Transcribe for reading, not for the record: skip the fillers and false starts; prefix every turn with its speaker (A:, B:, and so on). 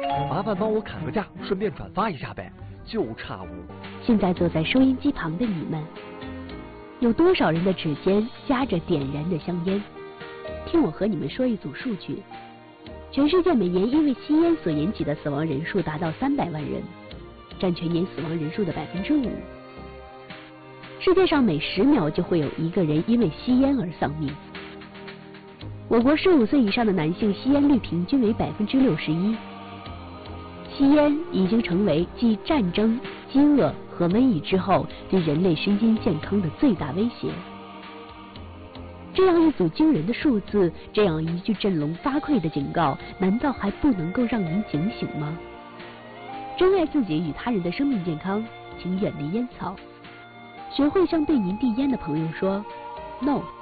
A: 麻烦帮我砍个价，顺便转发一下呗，就差5。
B: 现在坐在收音机旁的你们，有多少人的指尖夹着点燃的香烟？听我和你们说一组数据：全世界每年因为吸烟所引起的死亡人数达到300万人，占全年死亡人数的5%。世界上每10秒就会有1个人因为吸烟而丧命。我国15岁以上的男性吸烟率平均为61%。吸烟已经成为继战争、饥饿和瘟疫之后对人类身心健康的最大威胁。这样一组惊人的数字，这样一句振聋发聩的警告，难道还不能够让您警醒吗？珍爱自己与他人的生命健康，请远离烟草。学会向对您递烟的朋友说 “No”。